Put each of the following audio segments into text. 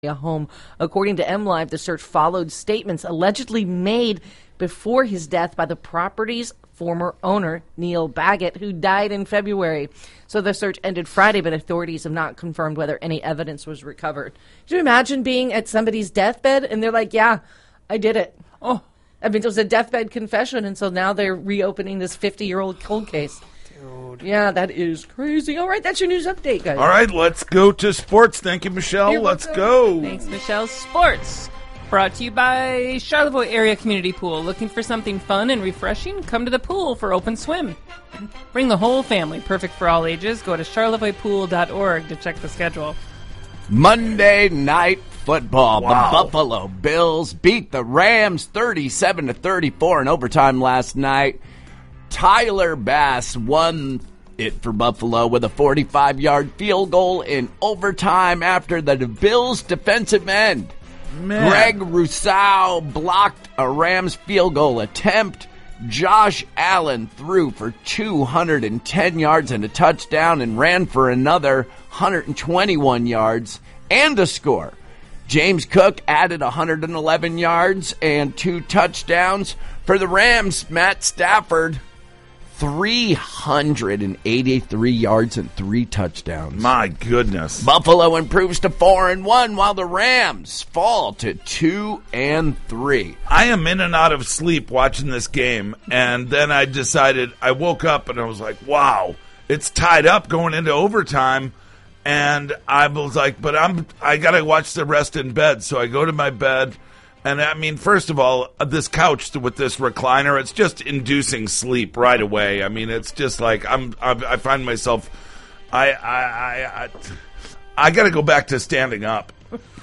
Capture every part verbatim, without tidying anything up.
a home. According to MLive, the search followed statements allegedly made before his death by the property's former owner, Neil Baggett, who died in February. So the search ended Friday, but authorities have not confirmed whether any evidence was recovered. Can you imagine being at somebody's deathbed and they're like, yeah, I did it. Oh, I mean, it was a deathbed confession, and so now they're reopening this fifty-year-old cold case. Dude. Yeah, that is crazy. All right, that's your news update, guys. All right, let's go to sports. Thank you, Michelle. Here, let's go. go. Thanks, Michelle. Sports. Brought to you by Charlevoix Area Community Pool. Looking for something fun and refreshing? Come to the pool for open swim. Bring the whole family. Perfect for all ages. Go to charlevoix pool dot org to check the schedule. Monday Night Football. Wow. The Buffalo Bills beat the Rams thirty-seven to thirty-four in overtime last night. Tyler Bass won it for Buffalo with a forty-five-yard field goal in overtime after the Bills' defensive end, Man. Greg Rousseau, blocked a Rams field goal attempt. Josh Allen threw for two hundred ten yards and a touchdown and ran for another one hundred twenty-one yards and a score. James Cook added one hundred eleven yards and two touchdowns. For the Rams, Matt Stafford, three hundred eighty-three yards and three touchdowns. My goodness. Buffalo improves to four and one, while the Rams fall to two and three. I am in and out of sleep watching this game, and then I decided, I woke up and I was like, wow, it's tied up going into overtime. And I was like, but I'm I gotta watch the rest in bed. So I go to my bed, and I mean, first of all, this couch with this recliner, it's just inducing sleep right away. I mean, it's just like I'm I, I find myself, I I I I, I gotta go back to standing up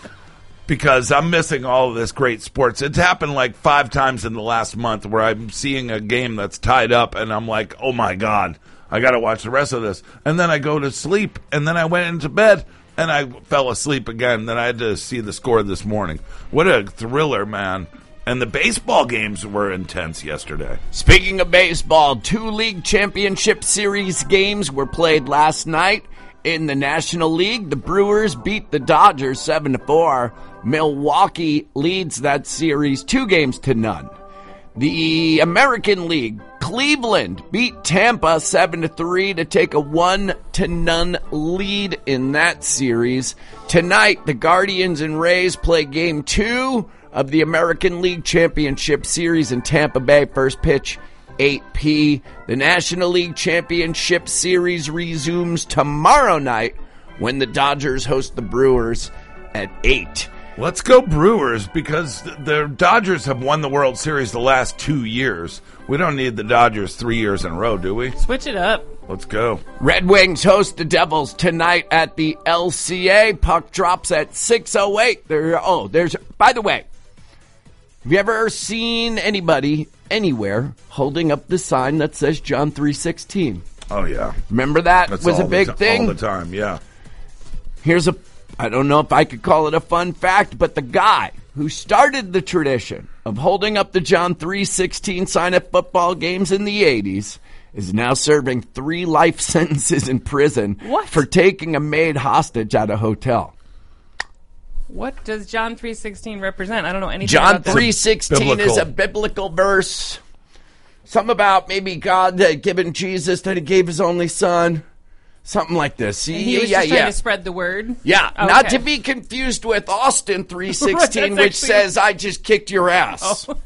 because I'm missing all of this great sports. It's happened like five times in the last month where I'm seeing a game that's tied up, and I'm like, oh my God, I got to watch the rest of this. And then I go to sleep, and then I went into bed, and I fell asleep again. Then I had to see the score this morning. What a thriller, man. And the baseball games were intense yesterday. Speaking of baseball, two league championship series games were played last night. In the National League, the Brewers beat the Dodgers seven to four. Milwaukee leads that series two games to none. The American League, Cleveland beat Tampa seven to three to take a one to none lead in that series. Tonight, the Guardians and Rays play game two of the American League Championship Series in Tampa Bay. First pitch, eight p.m. The National League Championship Series resumes tomorrow night when the Dodgers host the Brewers at eight. Let's go Brewers, because the Dodgers have won the World Series the last two years. We don't need the Dodgers three years in a row, do we? Switch it up. Let's go. Red Wings host the Devils tonight at the L C A. Puck drops at six oh eight. There, oh, there's, by the way, have you ever seen anybody anywhere holding up the sign that says John three sixteen? Oh, yeah. Remember that That's was a all big the t- thing? all the time, yeah. Here's a, I don't know if I could call it a fun fact, but the guy who started the tradition of holding up the John three sixteen sign at football games in the eighties is now serving three life sentences in prison What? for taking a maid hostage at a hotel. What does John three sixteen represent? I don't know anything John about that. three sixteen is Biblical. a biblical verse. Something about maybe God had given Jesus that he gave his only son. Something like this. And he was yeah, just trying yeah. to spread the word? Yeah, Okay. not to be confused with Austin three sixteen, That's which actually- says, I just kicked your ass. Oh.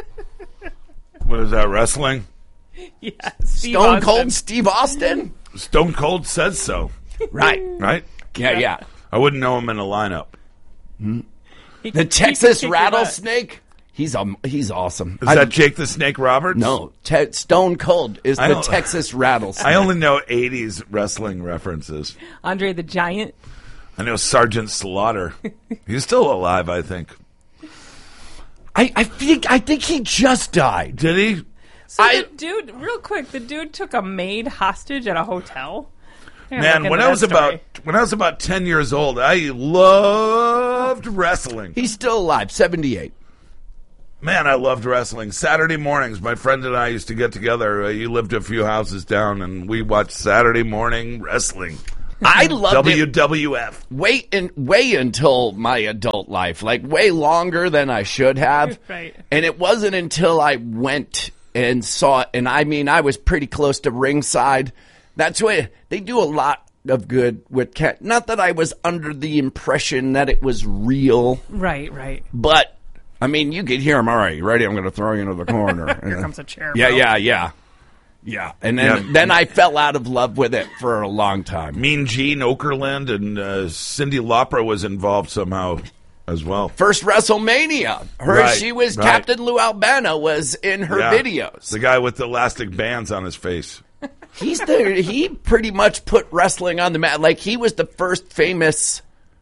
What is that, wrestling? Yeah, Steve Stone Austin. Cold Steve Austin? Stone Cold says so, Right. right? Yeah, yeah. I wouldn't know him in a lineup. He The could- he Texas could kick your butt. rattlesnake? He's um, he's awesome. Is I- that Jake the Snake Roberts? No, Te- Stone Cold is I the don't- Texas rattlesnake. I only know eighties wrestling references. Andre the Giant. I know Sergeant Slaughter. He's still alive, I think. I, I think I think he just died. Did he? So I- the dude, real quick, the dude took a maid hostage at a hotel? I gotta Man, look when into I was that about story. when I was about ten years old, I loved wrestling. He's still alive, seventy-eight. Man, I loved wrestling. Saturday mornings, my friend and I used to get together. Uh, he lived a few houses down, and we watched Saturday morning wrestling. I loved W it W F. way, in, way until my adult life, like way longer than I should have. Right. And it wasn't until I went and saw it, and I mean, I was pretty close to ringside. That's what they do a lot of good with cat. Not that I was under the impression that it was real, Right, right. but I mean, you could hear him. All right, you ready? I'm going to throw you into the corner. Here comes a chair. Yeah, bro. yeah, yeah, yeah. And then, Yeah. then I fell out of love with it for a long time. Mean Gene Okerlund and uh, Cyndi Lauper was involved somehow as well. First WrestleMania, her Right, she was right. Captain Lou Albano was in her Yeah. videos. The guy with the elastic bands on his face. He's the he pretty much put wrestling on the map. Like he was the first famous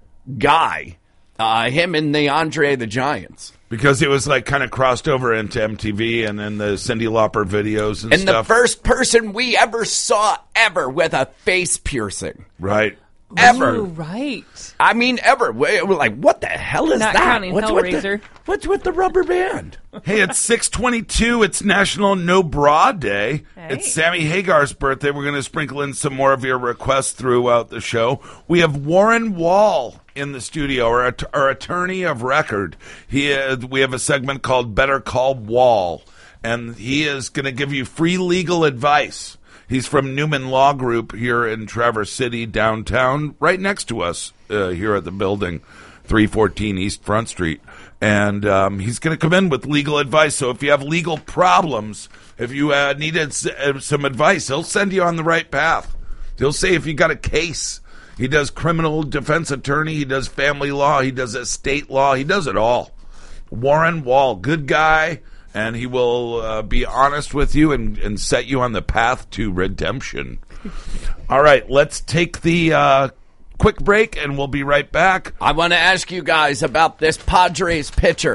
guy. Uh, him and the Andre the Giants. Because it was like kind of crossed over into M T V and then the Cyndi Lauper videos and, And stuff. the first person we ever saw ever with a face piercing. right. Ever. Ooh, right. I mean, ever. We We're like, what the hell is Not that? counting what's with the, Hellraiser. what's with the rubber band? Hey, it's six twenty-two. It's National No Bra Day. Hey. It's Sammy Hagar's birthday. We're going to sprinkle in some more of your requests throughout the show. We have Warren Wall in the studio, our, att- our attorney of record. He uh, we have a segment called Better Call Wall, and he is going to give you free legal advice. He's from Newman Law Group here in Traverse City, downtown, right next to us uh, here at the building, three fourteen East Front Street. And um, he's going to come in with legal advice. So if you have legal problems, if you uh, needed s- uh, some advice, he'll send you on the right path. He'll say if you got a case. He does criminal defense attorney. He does family law. He does estate law. He does it all. Warren Wall, good guy. And he will uh, be honest with you and, and set you on the path to redemption. All right, let's take the uh, quick break, and we'll be right back. I want to ask you guys about this Padres pitcher.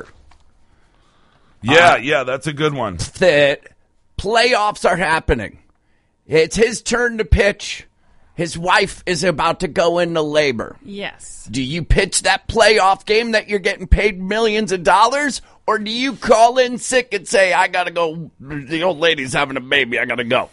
Yeah, Uh, yeah, that's a good one. The playoffs are happening. It's his turn to pitch. His wife is about to go into labor. Yes. Do you pitch that playoff game that you're getting paid millions of dollars? Or do you call in sick and say, I got to go, the old lady's having a baby, I got to go?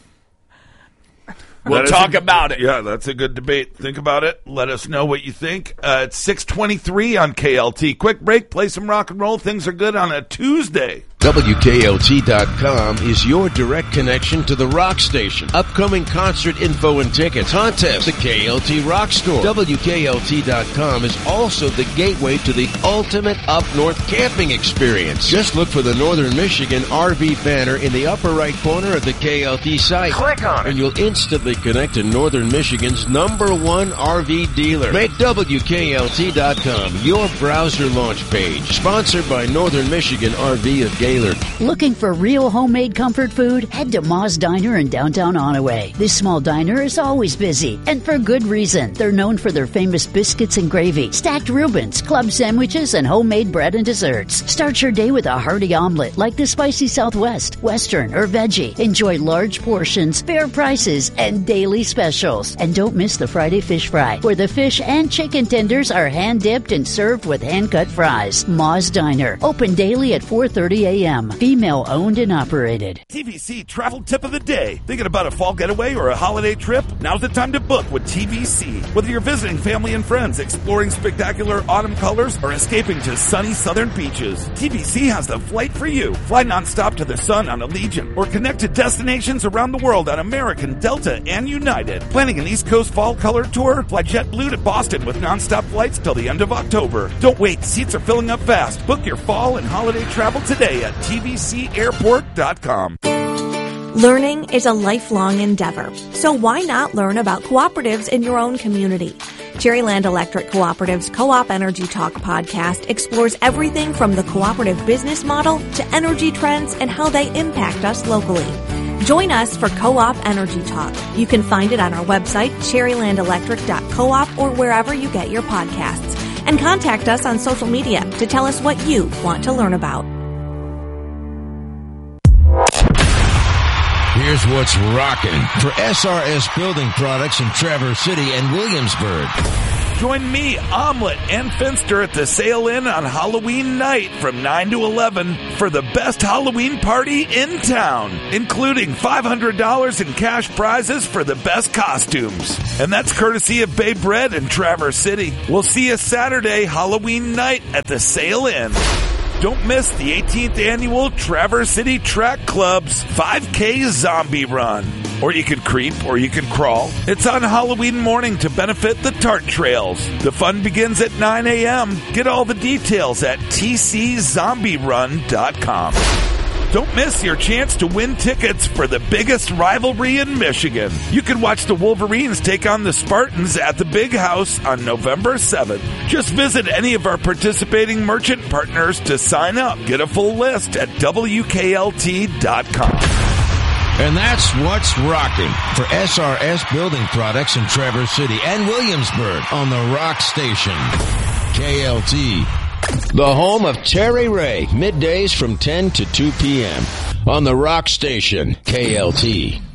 We'll That is talk a- about it. Yeah, that's a good debate. Think about it. Let us know what you think. Uh, it's six twenty-three on K L T. Quick break, play some rock and roll. Things are good on a Tuesday. W K L T dot com is your direct connection to the rock station. Upcoming concert info and tickets, contests, the K L T Rock Store. W K L T dot com is also the gateway to the ultimate up north camping experience. Just look for the Northern Michigan R V banner in the upper right corner of the K L T site. Click on it, and you'll instantly connect to Northern Michigan's number one R V dealer. Make W K L T dot com your browser launch page. Sponsored by Northern Michigan R V of Gaylord. Looking for real homemade comfort food? Head to Ma's Diner in downtown Onaway. This small diner is always busy, and for good reason. They're known for their famous biscuits and gravy, stacked Reubens, club sandwiches, and homemade bread and desserts. Start your day with a hearty omelet like the Spicy Southwest, Western, or Veggie. Enjoy large portions, fair prices, and daily specials. And don't miss the Friday fish fry, where the fish and chicken tenders are hand-dipped and served with hand-cut fries. Ma's Diner, open daily at four thirty a.m. Female owned and operated. T V C travel tip of the day. Thinking about a fall getaway or a holiday trip? Now's the time to book with T V C. Whether you're visiting family and friends, exploring spectacular autumn colors, or escaping to sunny southern beaches, T V C has the flight for you. Fly nonstop to the sun on Allegiant, or connect to destinations around the world on American, Delta, and United. Planning an East Coast fall color tour? Fly JetBlue to Boston with nonstop flights till the end of October. Don't wait, seats are filling up fast. Book your fall and holiday travel today at T V C airport dot com. Learning is a lifelong endeavor, so why not learn about cooperatives in your own community? Cherryland Electric Cooperative's Co-op Energy Talk podcast explores everything from the cooperative business model to energy trends and how they impact us locally. Join us for Co-op Energy Talk. You can find it on our website, cherryland electric dot coop, or wherever you get your podcasts. And contact us on social media to tell us what you want to learn about. Here's what's rocking for S R S Building Products in Traverse City and Williamsburg. Join me, Omelet, and Finster at the Sail Inn on Halloween night from nine to eleven for the best Halloween party in town, including five hundred dollars in cash prizes for the best costumes. And that's courtesy of Bay Bread in Traverse City. We'll see you Saturday, Halloween night at the Sail Inn. Don't miss the eighteenth annual Traverse City Track Club's five K Zombie Run. Or you can creep, or you can crawl. It's on Halloween morning to benefit the Tart Trails. The fun begins at nine a.m. Get all the details at t c zombie run dot com. Don't miss your chance to win tickets for the biggest rivalry in Michigan. You can watch the Wolverines take on the Spartans at the Big House on November seventh. Just visit any of our participating merchant partners to sign up. Get a full list at w k l t dot com. And that's what's rocking for S R S Building Products in Traverse City and Williamsburg on the Rock Station. K L T. The home of Terry Ray, middays from ten to two p.m. on the Rock Station, K L T.